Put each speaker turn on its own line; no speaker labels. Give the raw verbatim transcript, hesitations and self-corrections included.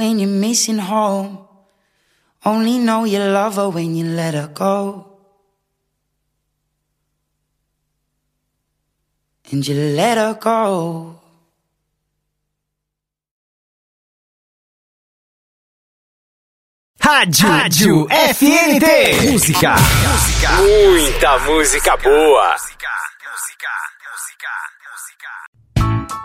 When you're missing home, only know you love her when you let her go. And you let her go.
Rádio, Rádio F N T. Música. Música. Muita música boa.